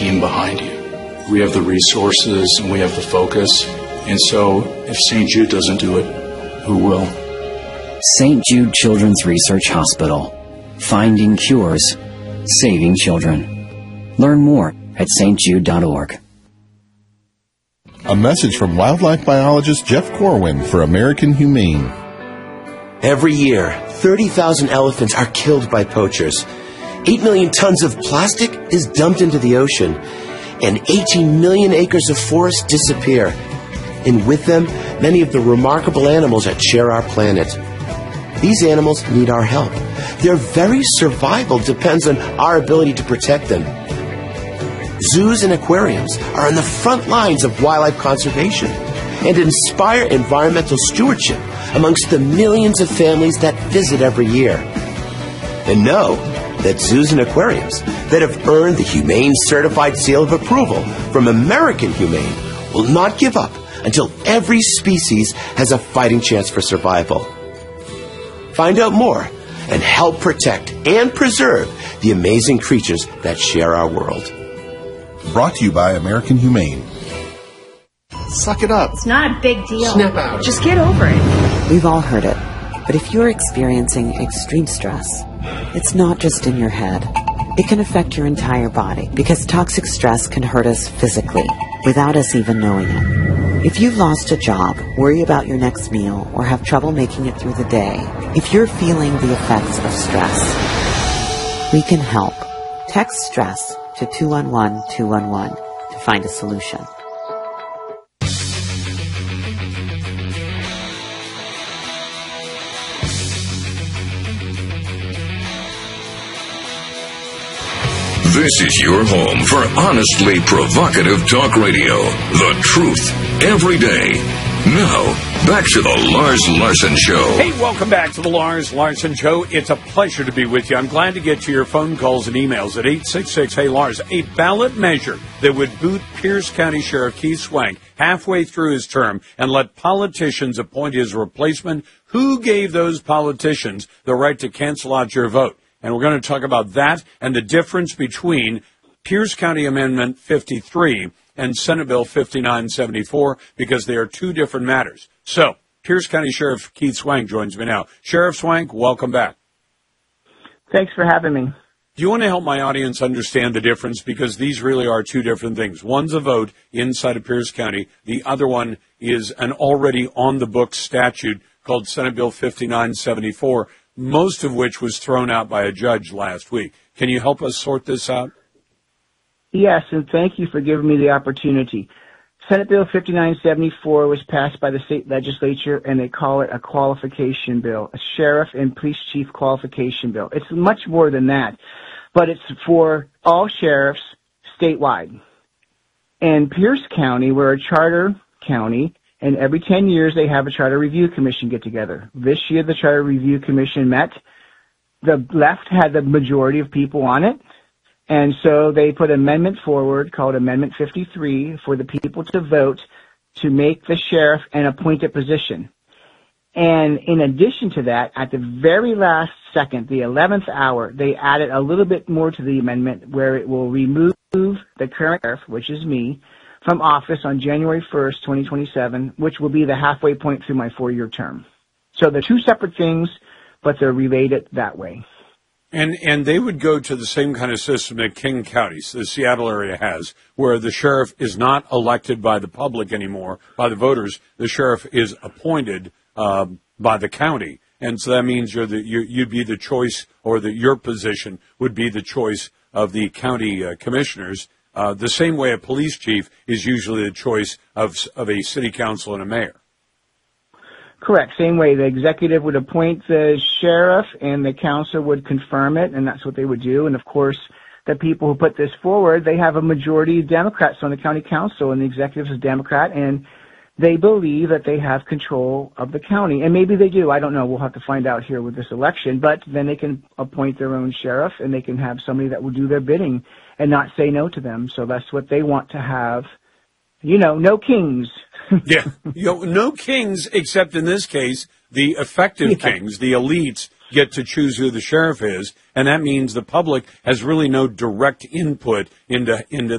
team behind you. We have the resources and we have the focus. And so if St. Jude doesn't do it, who will? St. Jude Children's Research Hospital. Finding cures. Saving children. Learn more at stjude.org. A message from wildlife biologist Jeff Corwin for American Humane. Every year, 30,000 elephants are killed by poachers. 8 million tons of plastic is dumped into the ocean. And 18 million acres of forest disappear. And with them, many of the remarkable animals that share our planet. These animals need our help. Their very survival depends on our ability to protect them. Zoos and aquariums are on the front lines of wildlife conservation and inspire environmental stewardship amongst the millions of families that visit every year. And know that zoos and aquariums that have earned the Humane Certified Seal of Approval from American Humane will not give up until every species has a fighting chance for survival. Find out more and help protect and preserve the amazing creatures that share our world. Brought to you by American Humane. Suck it up. It's not a big deal. Snap out. Just get over it. We've all heard it. But if you're experiencing extreme stress, it's not just in your head. It can affect your entire body because toxic stress can hurt us physically without us even knowing it. If you've lost a job, worry about your next meal, or have trouble making it through the day, if you're feeling the effects of stress, we can help. Text stress to 211-211 to find a solution. This is your home for honestly provocative talk radio. The truth, every day. Now, back to the Lars Larson Show. Hey, welcome back to the Lars Larson Show. It's a pleasure to be with you. I'm glad to get to your phone calls and emails at 866-HEY-LARS. A ballot measure that would boot Pierce County Sheriff Keith Swank halfway through his term and let politicians appoint his replacement. Who gave those politicians the right to cancel out your vote? And we're going to talk about that and the difference between Pierce County Amendment 53 and Senate Bill 5974, because they are two different matters. So, Pierce County Sheriff Keith Swank joins me now. Sheriff Swank, welcome back. Thanks for having me. Do you want to help my audience understand the difference? Because these really are two different things. One's a vote inside of Pierce County. The other one is an already on-the-books statute called Senate Bill 5974, most of which was thrown out by a judge last week. Can you help us sort this out? Yes, and thank you for giving me the opportunity. Senate Bill 5974 was passed by the state legislature, and they call it a qualification bill, a sheriff and police chief qualification bill. It's much more than that, but it's for all sheriffs statewide. In Pierce County, we're a charter county, and every 10 years they have a Charter Review Commission get together. This year the Charter Review Commission met. The left had the majority of people on it, and so they put an amendment forward called Amendment 53 for the people to vote to make the sheriff an appointed position. And in addition to that, at the very last second, the 11th hour, they added a little bit more to the amendment where it will remove the current sheriff, which is me, from office on January 1st, 2027, which will be the halfway point through my 4-year term. So they're two separate things, but they're related that way. And they would go to the same kind of system that King County, the Seattle area, has, where the sheriff is not elected by the public anymore, by the voters. The sheriff is appointed by the county. And so that means you'd be the choice, or that your position would be the choice of the county commissioners. The same way a police chief is usually the choice of a city council and a mayor. Correct. Same way. The executive would appoint the sheriff and the council would confirm it, and that's what they would do. And, of course, the people who put this forward, they have a majority of Democrats on the county council, and the executive is a Democrat, and they believe that they have control of the county. And maybe they do. I don't know. We'll have to find out here with this election. But then they can appoint their own sheriff, and they can have somebody that will do their bidding and not say no to them. So that's what they want to have. You know, no kings. Yeah, no kings, except in this case, the effective kings, the elites, get to choose who the sheriff is, and that means the public has really no direct input into